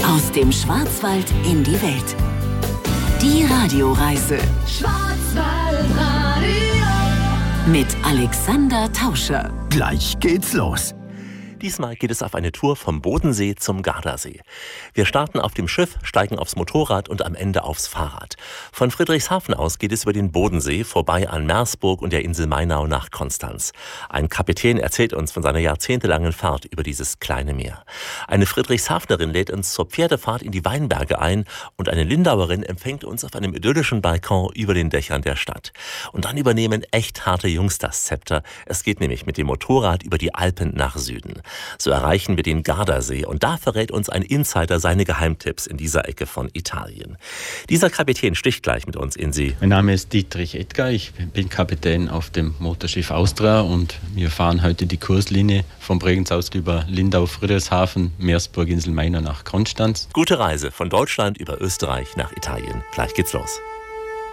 Aus dem Schwarzwald in die Welt. Die Radioreise. Schwarzwaldradio. Mit Alexander Tauscher. Gleich geht's los. Diesmal geht es auf eine Tour vom Bodensee zum Gardasee. Wir starten auf dem Schiff, steigen aufs Motorrad und am Ende aufs Fahrrad. Von Friedrichshafen aus geht es über den Bodensee, vorbei an Meersburg und der Insel Mainau nach Konstanz. Ein Kapitän erzählt uns von seiner jahrzehntelangen Fahrt über dieses kleine Meer. Eine Friedrichshafenerin lädt uns zur Pferdefahrt in die Weinberge ein und eine Lindauerin empfängt uns auf einem idyllischen Balkon über den Dächern der Stadt. Und dann übernehmen echt harte Jungs das Zepter. Es geht nämlich mit dem Motorrad über die Alpen nach Süden. So erreichen wir den Gardasee und da verrät uns ein Insider seine Geheimtipps in dieser Ecke von Italien. Dieser Kapitän sticht gleich mit uns in See. Mein Name ist Dietrich Edgar, ich bin Kapitän auf dem Motorschiff Austria und wir fahren heute die Kurslinie vom Bregenz aus über Lindau, Friedrichshafen, Meersburg, Insel Mainau nach Konstanz. Gute Reise von Deutschland über Österreich nach Italien. Gleich geht's los.